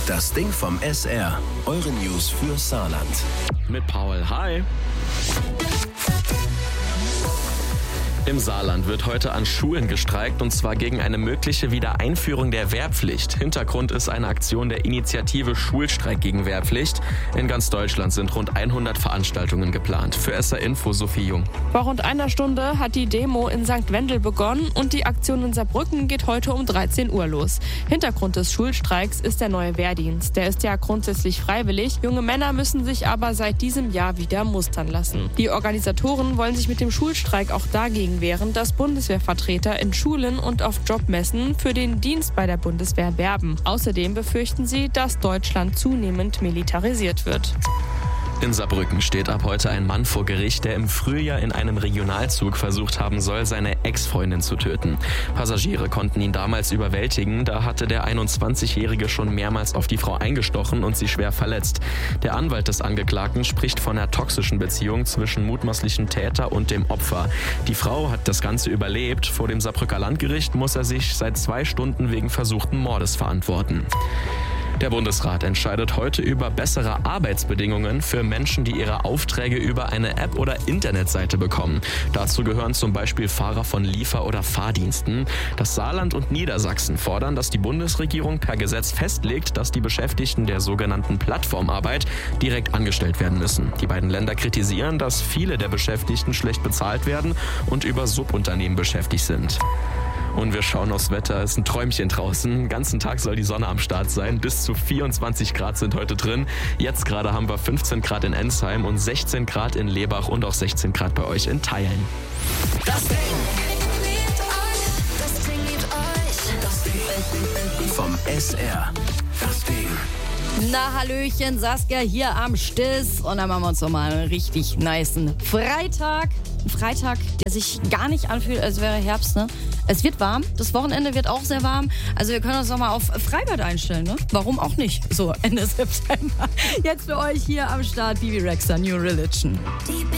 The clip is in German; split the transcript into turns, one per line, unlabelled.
Das Ding vom SR. Eure News für Saarland.
Mit Paul. Hi. Im Saarland wird heute an Schulen gestreikt, und zwar gegen eine mögliche Wiedereinführung der Wehrpflicht. Hintergrund ist eine Aktion der Initiative Schulstreik gegen Wehrpflicht. In ganz Deutschland sind rund 100 Veranstaltungen geplant. Für SR Info Sophie Jung.
Vor rund einer Stunde hat die Demo in St. Wendel begonnen und die Aktion in Saarbrücken geht heute um 13 Uhr los. Hintergrund des Schulstreiks ist der neue Wehrdienst. Der ist ja grundsätzlich freiwillig. Junge Männer müssen sich aber seit diesem Jahr wieder mustern lassen. Die Organisatoren wollen sich mit dem Schulstreik auch dagegen wehren, dass Bundeswehrvertreter in Schulen und auf Jobmessen für den Dienst bei der Bundeswehr werben. Außerdem befürchten sie, dass Deutschland zunehmend militarisiert wird.
In Saarbrücken steht ab heute ein Mann vor Gericht, der im Frühjahr in einem Regionalzug versucht haben soll, seine Ex-Freundin zu töten. Passagiere konnten ihn damals überwältigen. Da hatte der 21-Jährige schon mehrmals auf die Frau eingestochen und sie schwer verletzt. Der Anwalt des Angeklagten spricht von einer toxischen Beziehung zwischen mutmaßlichen Täter und dem Opfer. Die Frau hat das Ganze überlebt. Vor dem Saarbrücker Landgericht muss er sich seit 2 Stunden wegen versuchten Mordes verantworten. Der Bundesrat entscheidet heute über bessere Arbeitsbedingungen für Menschen, die ihre Aufträge über eine App oder Internetseite bekommen. Dazu gehören zum Beispiel Fahrer von Liefer- oder Fahrdiensten. Das Saarland und Niedersachsen fordern, dass die Bundesregierung per Gesetz festlegt, dass die Beschäftigten der sogenannten Plattformarbeit direkt angestellt werden müssen. Die beiden Länder kritisieren, dass viele der Beschäftigten schlecht bezahlt werden und über Subunternehmen beschäftigt sind. Und wir schauen aufs Wetter. Es ist ein Träumchen draußen. Den ganzen Tag soll die Sonne am Start sein. Bis zu 24 Grad sind heute drin. Jetzt gerade haben wir 15 Grad in Ensheim und 16 Grad in Lebach und auch 16 Grad bei euch in Theilen.
Das Ding vom SR. Das Ding.
Na hallöchen, Saskia hier am Stiss. Und dann machen wir uns nochmal einen richtig nicen Freitag. Ein Freitag, der sich gar nicht anfühlt, als wäre Herbst, ne? Es wird warm, das Wochenende wird auch sehr warm. Also wir können uns nochmal auf Freibad einstellen, ne? Warum auch nicht? So, Ende September. Jetzt für euch hier am Start Bibi Rexha, New Religion.